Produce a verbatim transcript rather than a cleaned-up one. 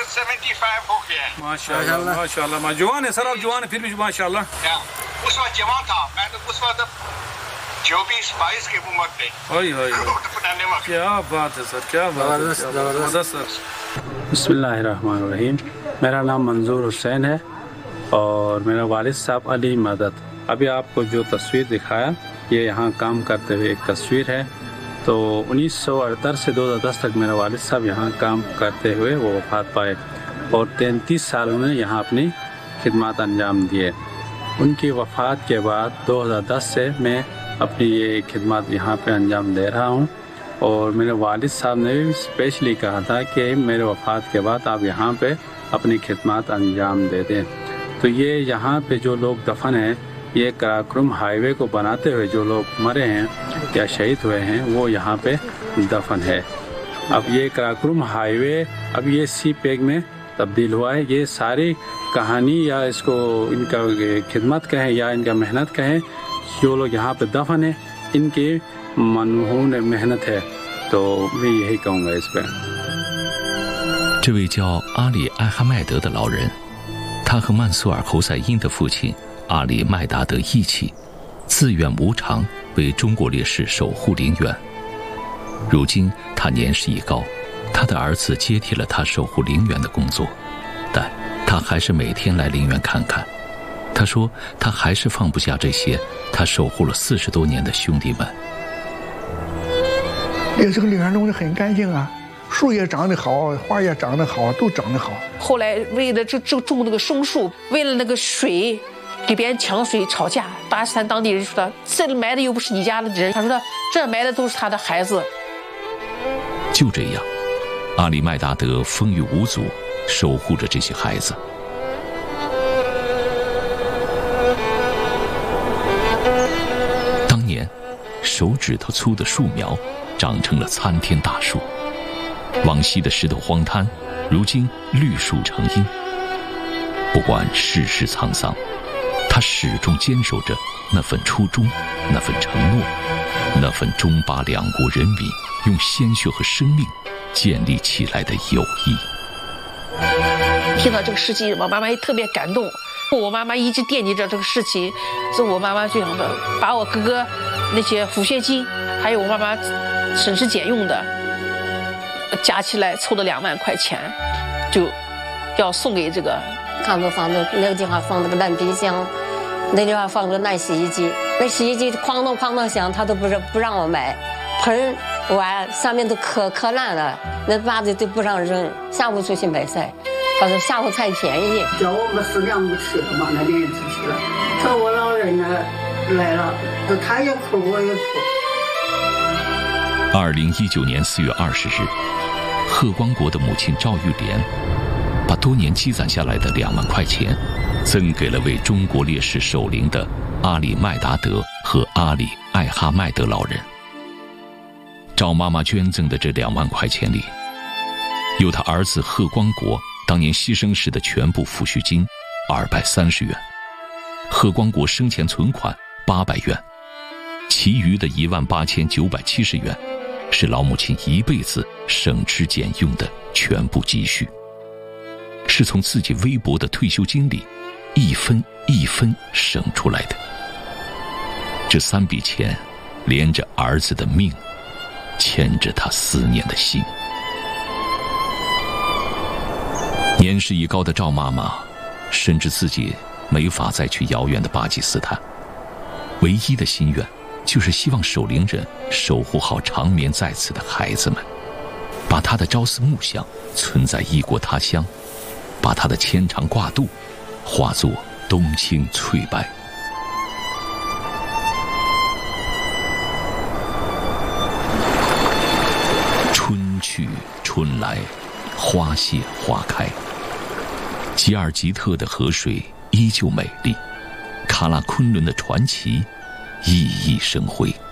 पचहत्तर हो गया माशाल्लाह माशाल्लाह मा जवान है सर आप जवान है फिर भी माशाल्लाह उस वक्त जवान था मैं तो उस वक्त चौबीस बाईस की उम्र पे ओए ओए क्या बात है सर क्या बात है जबरदस्त सर बिस्मिल्लाहिर्रहमानिर्रहीम मेरा नाम मंजूर हुसैन है और मेरा वालिद साहब अली मदद। अभी आपको जो तस्वीर दिखाया ये यहाँ काम करते हुए एक तस्वीर है। तो उन्नीस सौ अड़हत्तर से दो हज़ार दस तक मेरा वालिद साहब यहाँ काम करते हुए वो वफ़ात पाए और तैंतीस साल में यहाँ अपनी खिदमत अंजाम दिए। उनकी वफ़ात के बाद दो हज़ार दस से मैं अपनी ये खिदमत यहाँ पे अंजाम दे रहा हूँ और मेरे वालिद साहब ने भी स्पेशली कहा था कि मेरे वफ़ात के बाद आप यहाँ पे अपनी खिदमत अंजाम दे दें। तो ये यहाँ पे जो लोग दफन हैं ये कराकुरम हाईवे को बनाते हुए जो लोग मरे हैं या शहीद हुए हैं वो यहाँ पे दफन है। अब ये कराकुरम हाईवे अब ये सी पैक में तब्दील हुआ है। ये सारी कहानी या इसको इनका खिदमत कहें या इनका मेहनत कहें जो लोग यहाँ पे दफन है इनकी मनहून मेहनत है। तो मैं यही कहूँगा इस पर। 这位叫阿里艾哈迈德的老人，他和曼苏尔侯赛因的父亲阿里麦达德一起，自愿无偿为中国烈士守护陵园。如今他年事已高，他的儿子接替了他守护陵园的工作，但他还是每天来陵园看看。他说，他还是放不下这些他守护了四十多年的兄弟们。 这个陵园弄得很干净啊。 树也长得好，花也长得好，都长得好。 后来为了这这种那个松树，为了那个水，给别人抢水吵架。巴基斯坦当地人说的，这里埋的又不是你家的人，他说的这埋的都是他的孩子。 就这样，阿里麦达德风雨无阻，守护着这些孩子。当年，手指头粗的树苗，长成了参天大树。 往昔的石头荒滩，如今绿树成荫。不管世事沧桑，他始终坚守着那份初衷，那份承诺，那份中巴两国人民用鲜血和生命建立起来的友谊。 听到这个事情，我妈妈也特别感动。我妈妈一直惦记着这个事情，所以我妈妈这样的把我哥哥那些抚恤金，还有我妈妈省吃俭用的。 加起来凑了两万块钱，就要送给这个。 看不放的那个地方放那个烂冰箱，那地方放个烂洗衣机，那洗衣机哐当哐当响，他都不让不让我买。盆碗上面都磕磕烂了，那袜子都不让扔。下午出去买菜，他说下午菜便宜。 叫我们食量不吃了嘛，那里人出去了。说我老人呢来了，他也哭我也哭。 二零一九年四月二十日，贺光国的母亲赵玉莲把多年积攒下来的两万块钱，赠给了为中国烈士守灵的阿里麦达德和阿里艾哈迈德老人。赵妈妈捐赠的这两万块钱里，有她儿子贺光国当年牺牲时的全部抚恤金二百三十元，贺光国生前存款八百元，其余的一万八千九百七十元。 是老母亲一辈子省吃俭用的全部积蓄，是从自己微薄的退休金里一分一分省出来的。这三笔钱连着儿子的命，牵着他思念的心。年事已高的赵妈妈，深知自己没法再去遥远的巴基斯坦，唯一的心愿。 就是希望守灵人守护好长眠在此的孩子们，把他的朝思暮想存在异国他乡，把他的牵肠挂肚化作冬青翠白。春去春来，花谢花开。吉尔吉特的河水依旧美丽，喀拉昆仑的传奇熠熠生辉。